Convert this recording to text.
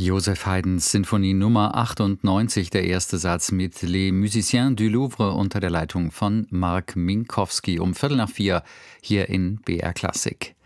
Joseph Haydns Sinfonie Nummer 98, der erste Satz mit Les Musiciens du Louvre unter der Leitung von Mark Minkowski um 3:15 hier in BR Klassik.